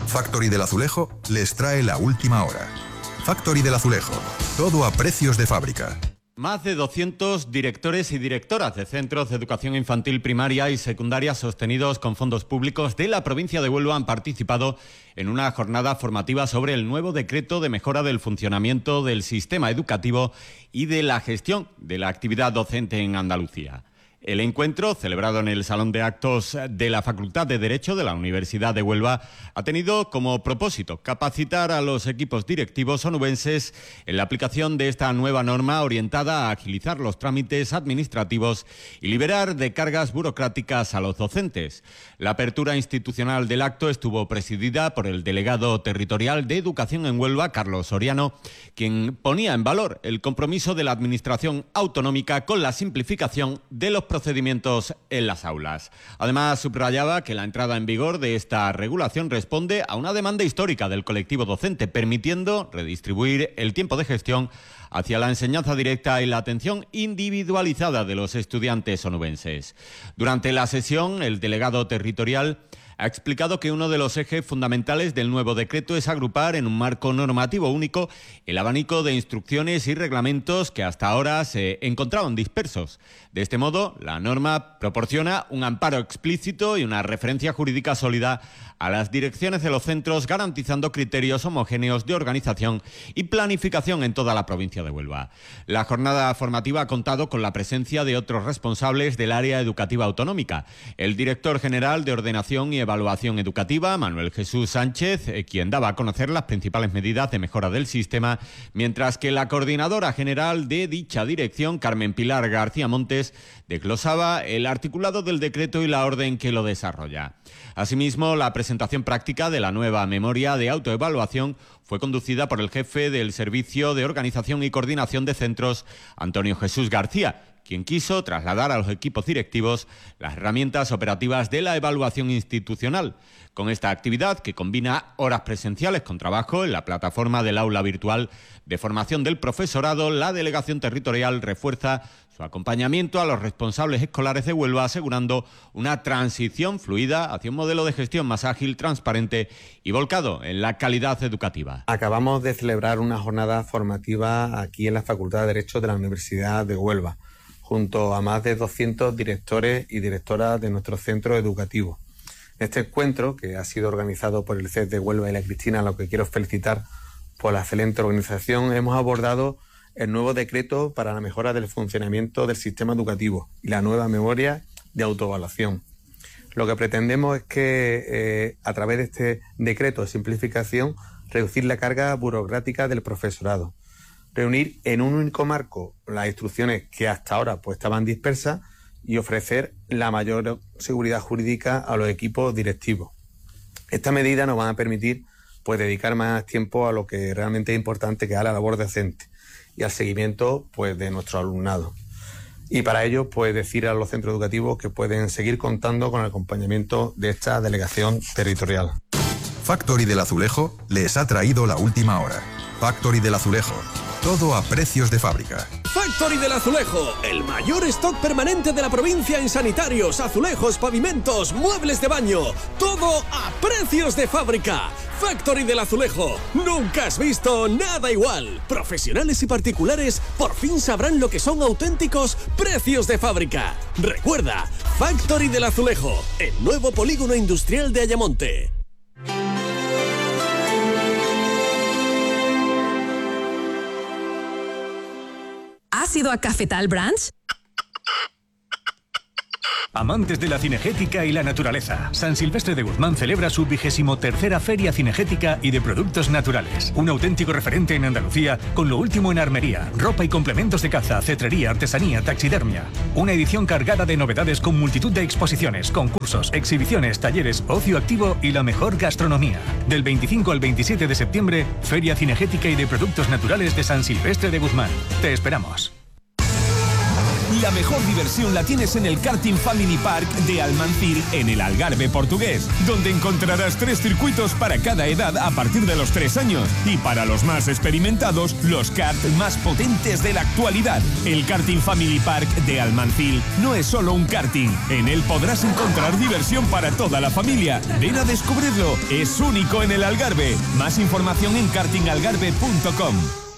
Factory del Azulejo les trae la última hora. Factory del Azulejo, todo a precios de fábrica. Más de 200 directores y directoras de centros de educación infantil primaria y secundaria sostenidos con fondos públicos de la provincia de Huelva han participado en una jornada formativa sobre el nuevo decreto de mejora del funcionamiento del sistema educativo y de la gestión de la actividad docente en Andalucía. El encuentro, celebrado en el Salón de Actos de la Facultad de Derecho de la Universidad de Huelva, ha tenido como propósito capacitar a los equipos directivos onubenses en la aplicación de esta nueva norma orientada a agilizar los trámites administrativos y liberar de cargas burocráticas a los docentes. La apertura institucional del acto estuvo presidida por el delegado territorial de Educación en Huelva, Carlos Soriano, quien ponía en valor el compromiso de la Administración autonómica con la simplificación de los procedimientos en las aulas. Además, subrayaba que la entrada en vigor de esta regulación responde a una demanda histórica del colectivo docente, permitiendo redistribuir el tiempo de gestión hacia la enseñanza directa y la atención individualizada de los estudiantes onubenses. Durante la sesión, el delegado territorial ha explicado que uno de los ejes fundamentales del nuevo decreto es agrupar en un marco normativo único el abanico de instrucciones y reglamentos que hasta ahora se encontraban dispersos. De este modo, la norma proporciona un amparo explícito y una referencia jurídica sólida a las direcciones de los centros, garantizando criterios homogéneos de organización y planificación en toda la provincia de Huelva. La jornada formativa ha contado con la presencia de otros responsables del área educativa autonómica. El director general de Ordenación y Evaluación Educativa, Manuel Jesús Sánchez, quien daba a conocer las principales medidas de mejora del sistema, mientras que la coordinadora general de dicha dirección, Carmen Pilar García Montes, desglosaba el articulado del decreto y la orden que lo desarrolla. Asimismo, la presentación práctica de la nueva memoria de autoevaluación fue conducida por el jefe del Servicio de Organización y Coordinación de Centros, Antonio Jesús García, quien quiso trasladar a los equipos directivos las herramientas operativas de la evaluación institucional. Con esta actividad, que combina horas presenciales con trabajo en la plataforma del aula virtual de formación del profesorado, la delegación territorial refuerza su acompañamiento a los responsables escolares de Huelva, asegurando una transición fluida hacia un modelo de gestión más ágil, transparente y volcado en la calidad educativa. Acabamos de celebrar una jornada formativa aquí en la Facultad de Derecho de la Universidad de Huelva, junto a más de 200 directores y directoras de nuestros centros educativos. Este encuentro, que ha sido organizado por el CES de Huelva y la Cristina, a lo que quiero felicitar por la excelente organización, hemos abordado el nuevo decreto para la mejora del funcionamiento del sistema educativo y la nueva memoria de autoevaluación. Lo que pretendemos es que, a través de este decreto de simplificación, reducir la carga burocrática del profesorado, reunir en un único marco las instrucciones que hasta ahora estaban dispersas y ofrecer la mayor seguridad jurídica a los equipos directivos. Esta medida nos va a permitir dedicar más tiempo a lo que realmente es importante, que es a la labor docente y al seguimiento de nuestro alumnado. Y para ello, decir a los centros educativos que pueden seguir contando con el acompañamiento de esta delegación territorial. Factory del Azulejo les ha traído la última hora. Factory del Azulejo, todo a precios de fábrica. Factory del Azulejo, el mayor stock permanente de la provincia en sanitarios, azulejos, pavimentos, muebles de baño, todo a precios de fábrica. Factory del Azulejo, nunca has visto nada igual. Profesionales y particulares por fin sabrán lo que son auténticos precios de fábrica. Recuerda, Factory del Azulejo, el nuevo polígono industrial de Ayamonte. ¿Has ido a Cafetal Branch? Amantes de la cinegética y la naturaleza, San Silvestre de Guzmán celebra su 23ª Feria Cinegética y de Productos Naturales. Un auténtico referente en Andalucía con lo último en armería, ropa y complementos de caza, cetrería, artesanía, taxidermia. Una edición cargada de novedades con multitud de exposiciones, concursos, exhibiciones, talleres, ocio activo y la mejor gastronomía. Del 25 al 27 de septiembre, Feria Cinegética y de Productos Naturales de San Silvestre de Guzmán. Te esperamos. La mejor diversión la tienes en el Karting Family Park de Almancil, en el Algarve portugués, donde encontrarás 3 circuitos para cada edad a partir de los 3 años. Y para los más experimentados, los karts más potentes de la actualidad. El Karting Family Park de Almancil no es solo un karting. En él podrás encontrar diversión para toda la familia. Ven a descubrirlo. Es único en el Algarve. Más información en kartingalgarve.com.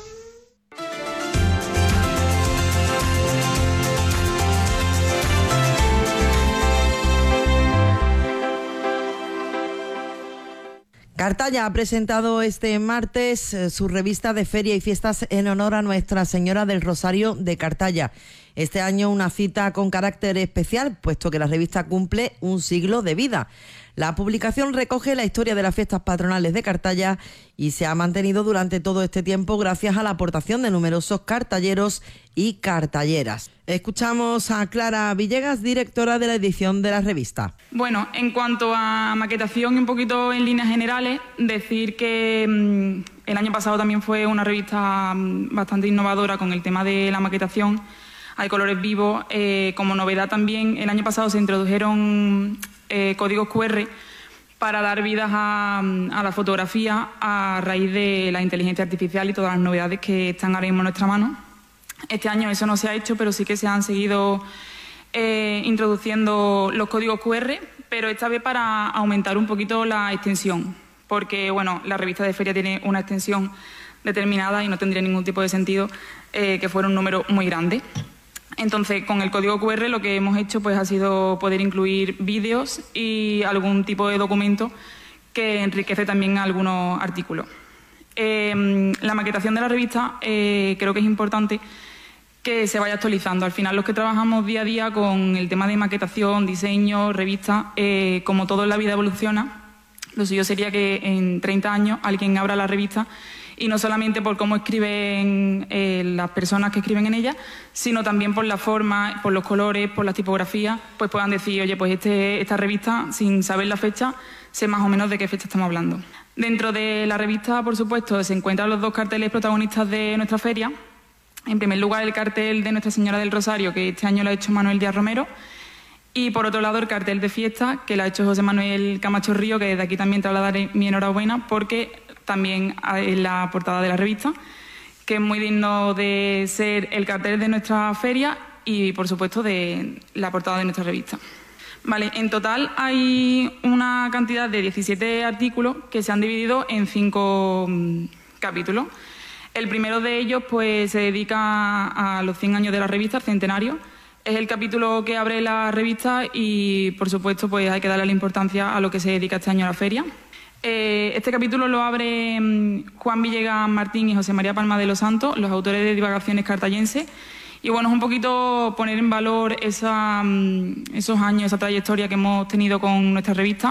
Cartaya ha presentado este martes su revista de feria y fiestas en honor a Nuestra Señora del Rosario de Cartaya. Este año una cita con carácter especial, puesto que la revista cumple un siglo de vida. La publicación recoge la historia de las fiestas patronales de Cartaya y se ha mantenido durante todo este tiempo gracias a la aportación de numerosos cartalleros y cartalleras. Escuchamos a Clara Villegas, directora de la edición de la revista. Bueno, en cuanto a maquetación y un poquito en líneas generales, decir que el año pasado también fue una revista bastante innovadora con el tema de la maquetación. Hay colores vivos. Como novedad también, el año pasado se introdujeron códigos QR para dar vida a la fotografía a raíz de la inteligencia artificial y todas las novedades que están ahora mismo en nuestra mano. Este año eso no se ha hecho, pero sí que se han seguido introduciendo los códigos QR, pero esta vez para aumentar un poquito la extensión, porque bueno, la revista de feria tiene una extensión determinada y no tendría ningún tipo de sentido que fuera un número muy grande. Entonces, con el código QR lo que hemos hecho pues ha sido poder incluir vídeos y algún tipo de documento que enriquece también algunos artículos. La maquetación de la revista creo que es importante que se vaya actualizando. Al final, los que trabajamos día a día con el tema de maquetación, diseño, revista, como todo en la vida evoluciona, lo suyo sería que en 30 años alguien abra la revista y no solamente por cómo escriben las personas que escriben en ella, sino también por la forma, por los colores, por las tipografías, pues puedan decir, oye, pues esta revista, sin saber la fecha, sé más o menos de qué fecha estamos hablando. Dentro de la revista, por supuesto, se encuentran los 2 carteles protagonistas de nuestra feria. En primer lugar, el cartel de Nuestra Señora del Rosario, que este año lo ha hecho Manuel Díaz Romero, y por otro lado el cartel de fiesta, que lo ha hecho José Manuel Camacho Río, que desde aquí también trasladaré mi enhorabuena, porque también en la portada de la revista, que es muy digno de ser el cartel de nuestra feria y, por supuesto, de la portada de nuestra revista. Vale, en total hay una cantidad de 17 artículos que se han dividido en 5 capítulos. El primero de ellos pues, se dedica a los 100 años de la revista, el centenario. Es el capítulo que abre la revista y, por supuesto, pues hay que darle la importancia a lo que se dedica este año a la feria. Este capítulo lo abre Juan Villegas Martín y José María Palma de los Santos, los autores de Divagaciones Cartayenses. Y bueno, es un poquito poner en valor esos años, esa trayectoria que hemos tenido con nuestra revista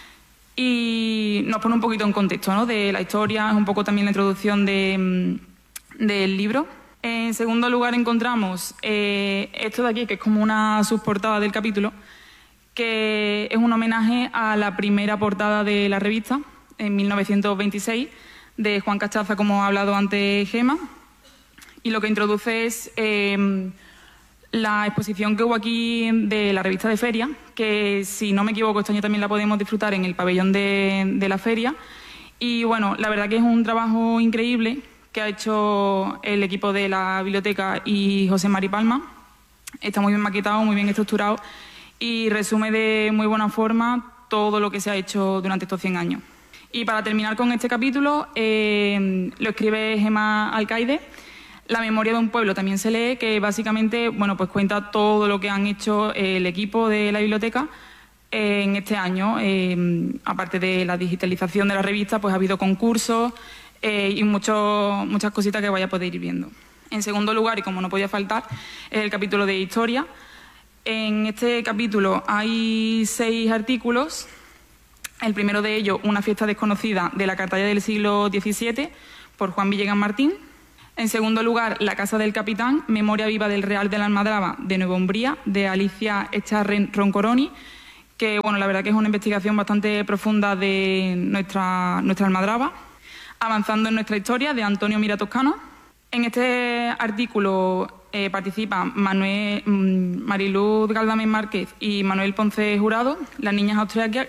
y nos pone un poquito en contexto, ¿no?, de la historia, es un poco también la introducción del libro. En segundo lugar encontramos esto de aquí, que es como una subportada del capítulo, que es un homenaje a la primera portada de la revista, en 1926, de Juan Cachaza, como ha hablado antes Gema, y lo que introduce es la exposición que hubo aquí de la revista de feria, que si no me equivoco este año también la podemos disfrutar en el pabellón de la feria, y bueno, la verdad que es un trabajo increíble que ha hecho el equipo de la biblioteca y José María Palma. Está muy bien maquetado, muy bien estructurado y resume de muy buena forma todo lo que se ha hecho durante estos 100 años. Y para terminar con este capítulo, lo escribe Gema Alcaide. La memoria de un pueblo también se lee, que básicamente bueno, pues cuenta todo lo que han hecho el equipo de la biblioteca en este año. Aparte de la digitalización de la revista, pues ha habido concursos y muchas cositas que vaya a poder ir viendo. En segundo lugar, y como no podía faltar, es el capítulo de historia. En este capítulo hay 6 artículos. El primero de ellos, una fiesta desconocida de la Cartaya del siglo XVII, por Juan Villegas Martín. En segundo lugar, La casa del capitán, memoria viva del Real de la Almadraba de Nueva Umbría, de Alicia Echarren Roncoroni, que bueno, la verdad que es una investigación bastante profunda de nuestra Almadraba. Avanzando en nuestra historia, de Antonio Mira Toscano. En este artículo participan Mariluz Galdamén Márquez y Manuel Ponce Jurado, las niñas austriacas,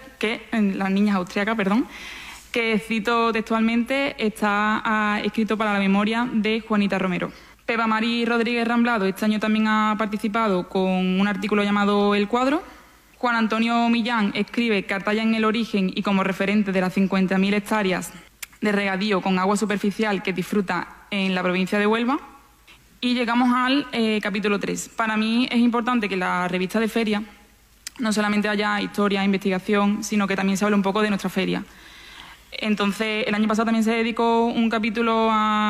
que cito textualmente, está escrito para la memoria de Juanita Romero. Pepa Mari Rodríguez Ramblado este año también ha participado con un artículo llamado El Cuadro. Juan Antonio Millán escribe Cartaya en el origen y como referente de las 50.000 hectáreas de regadío con agua superficial que disfruta en la provincia de Huelva. Y llegamos al capítulo 3. Para mí es importante que la revista de feria no solamente haya historia e investigación, sino que también se hable un poco de nuestra feria. Entonces, el año pasado también se dedicó un capítulo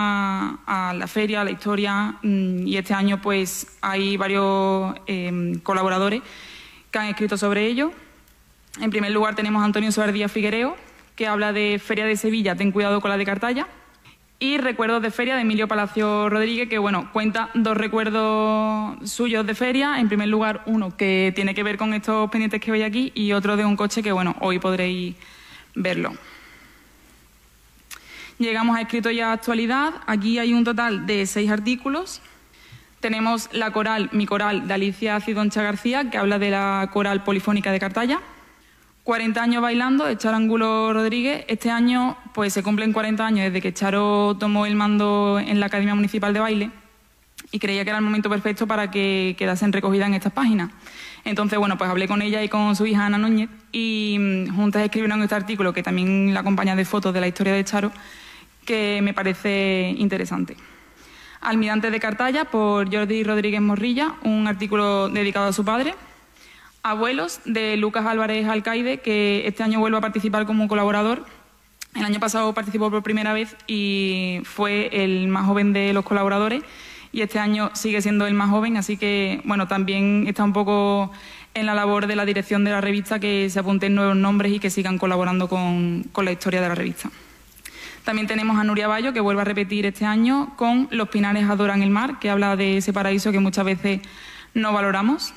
a la feria, a la historia, y este año pues hay varios colaboradores que han escrito sobre ello. En primer lugar tenemos a Antonio Soler Díaz Figuereo, que habla de Feria de Sevilla, ten cuidado con la de Cartaya, y Recuerdos de Feria de Emilio Palacio Rodríguez, que cuenta 2 recuerdos suyos de feria. En primer lugar, uno que tiene que ver con estos pendientes que veis aquí y otro de un coche que hoy podréis verlo. Llegamos a Escrito y a Actualidad. Aquí hay un total de 6 artículos. Tenemos la coral, Mi Coral, de Alicia Cidoncha García, que habla de la coral polifónica de Cartaya. 40 años bailando, de Charo Angulo Rodríguez. Este año pues se cumplen 40 años desde que Charo tomó el mando en la Academia Municipal de Baile y creía que era el momento perfecto para que quedasen recogidas en estas páginas. Entonces, pues hablé con ella y con su hija Ana Núñez y juntas escribieron este artículo, que también la acompaña de fotos de la historia de Charo, que me parece interesante. Almirante de Cartaya, por Jordi Rodríguez Morrilla, un artículo dedicado a su padre. Abuelos, de Lucas Álvarez Alcaide, que este año vuelve a participar como colaborador. El año pasado participó por primera vez y fue el más joven de los colaboradores, y este año sigue siendo el más joven, así que también está un poco en la labor de la dirección de la revista, que se apunten nuevos nombres y que sigan colaborando con la historia de la revista. También tenemos a Nuria Bayo, que vuelve a repetir este año con Los Pinares adoran el mar, que habla de ese paraíso que muchas veces no valoramos.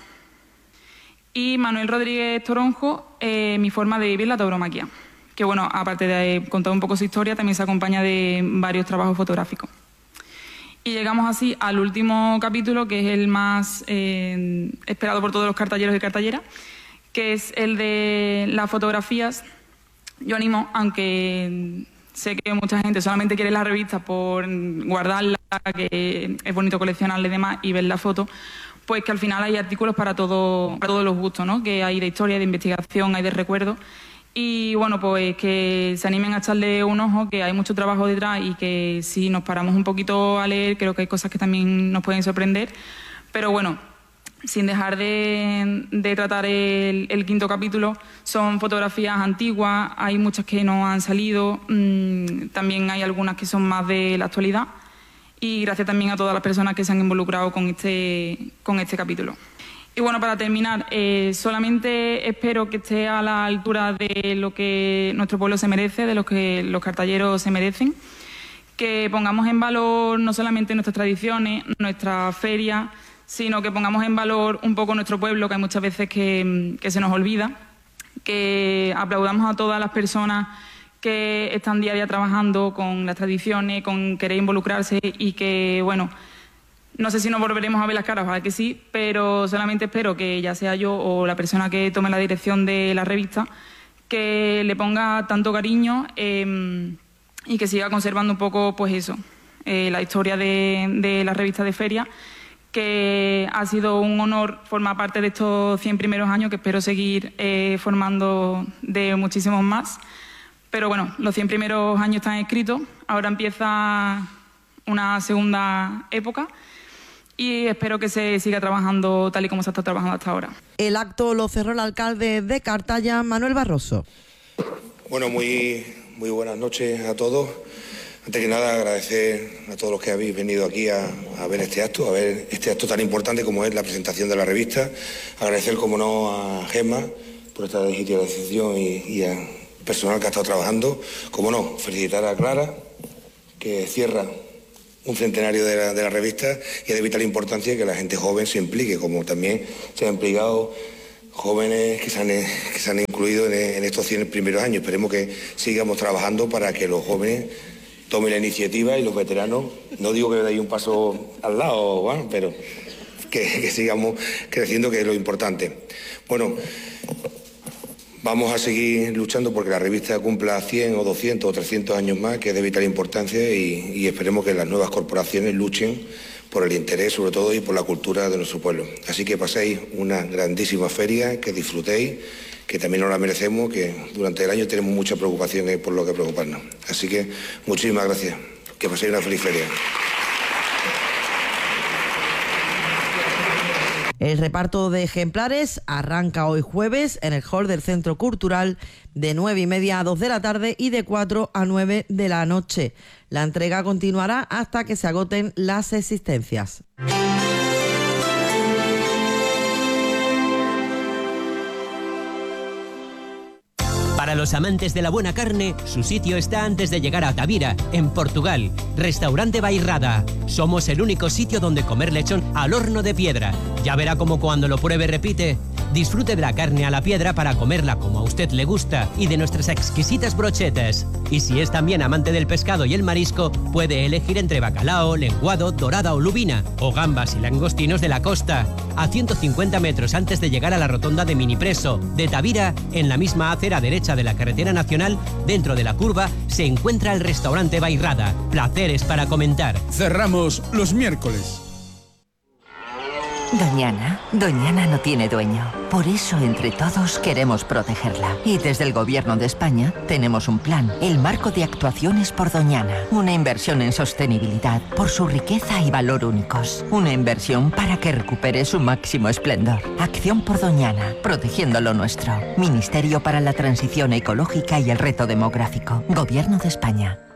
Y Manuel Rodríguez Toronjo, Mi forma de vivir la tauromaquia, que aparte de contar un poco su historia, también se acompaña de varios trabajos fotográficos. Y llegamos así al último capítulo, que es el más esperado por todos los cartalleros y cartalleras, que es el de las fotografías. Yo animo, aunque sé que mucha gente solamente quiere la revista por guardarla, que es bonito coleccionarla y demás, y ver la foto, pues que al final hay artículos para todos los gustos, ¿no? Que hay de historia, de investigación, hay de recuerdo. Y pues que se animen a echarle un ojo, que hay mucho trabajo detrás y que si nos paramos un poquito a leer, creo que hay cosas que también nos pueden sorprender. Pero sin dejar de tratar el quinto capítulo, son fotografías antiguas, hay muchas que no han salido, también hay algunas que son más de la actualidad, y gracias también a todas las personas que se han involucrado con este capítulo. Y para terminar, solamente espero que esté a la altura de lo que nuestro pueblo se merece, de lo que los cartalleros se merecen, que pongamos en valor no solamente nuestras tradiciones, nuestra feria, sino que pongamos en valor un poco nuestro pueblo, que hay muchas veces que se nos olvida, que aplaudamos a todas las personas que están día a día trabajando con las tradiciones, con querer involucrarse, y que, no sé si nos volveremos a ver las caras, ojalá que sí, pero solamente espero que ya sea yo o la persona que tome la dirección de la revista, que le ponga tanto cariño y que siga conservando un poco, la historia de la revista de feria, que ha sido un honor formar parte de estos 100 primeros años, que espero seguir formando de muchísimos más. Pero los 100 primeros años están escritos, ahora empieza una segunda época y espero que se siga trabajando tal y como se ha estado trabajando hasta ahora. El acto lo cerró el alcalde de Cartaya, Manuel Barroso. Muy buenas noches a todos. Antes que nada, agradecer a todos los que habéis venido aquí a ver este acto tan importante como es la presentación de la revista. Agradecer, como no, a Gemma por esta digitalización y al personal que ha estado trabajando. Como no, felicitar a Clara, que cierra un centenario de la revista, y es de vital importancia que la gente joven se implique, como también se han implicado jóvenes que se han incluido en estos 100 primeros años. Esperemos que sigamos trabajando para que los jóvenes tome la iniciativa y los veteranos, no digo que deis un paso al lado, bueno, pero que sigamos creciendo, que es lo importante. Bueno, vamos a seguir luchando porque la revista cumpla 100 o 200 o 300 años más, que es de vital importancia, y esperemos que las nuevas corporaciones luchen por el interés, sobre todo, y por la cultura de nuestro pueblo. Así que paséis una grandísima feria, que disfrutéis, que también nos la merecemos, que durante el año tenemos muchas preocupaciones por lo que preocuparnos. Así que muchísimas gracias. Que paséis una feliz feria. El reparto de ejemplares arranca hoy jueves en el hall del Centro Cultural de 9:30 a 2 de la tarde y de 4 a 9 de la noche. La entrega continuará hasta que se agoten las existencias. Para los amantes de la buena carne, su sitio está antes de llegar a Tavira, en Portugal. Restaurante Bairrada. Somos el único sitio donde comer lechón al horno de piedra. Ya verá cómo cuando lo pruebe repite. Disfrute de la carne a la piedra para comerla como a usted le gusta y de nuestras exquisitas brochetas. Y si es también amante del pescado y el marisco, puede elegir entre bacalao, lenguado, dorada o lubina, o gambas y langostinos de la costa. A 150 metros antes de llegar a la rotonda de Minipreso, de Tavira, en la misma acera derecha de la carretera nacional, dentro de la curva, se encuentra el restaurante Bairrada. Placeres para comentar. Cerramos los miércoles. Doñana no tiene dueño. Por eso, entre todos, queremos protegerla. Y desde el Gobierno de España tenemos un plan, el Marco de Actuaciones por Doñana. Una inversión en sostenibilidad, por su riqueza y valor únicos. Una inversión para que recupere su máximo esplendor. Acción por Doñana, protegiendo lo nuestro. Ministerio para la Transición Ecológica y el Reto Demográfico. Gobierno de España.